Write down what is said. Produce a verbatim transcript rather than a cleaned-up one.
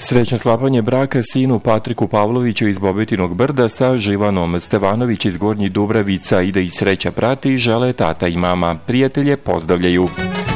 Srećno sklapanje braka sinu Patriku Pavloviću iz Bobetinog Brda sa Živanom Stevanović iz Gornjih Dubravica ide i sreća prati, žele tata i mama. Prijatelje pozdravljaju.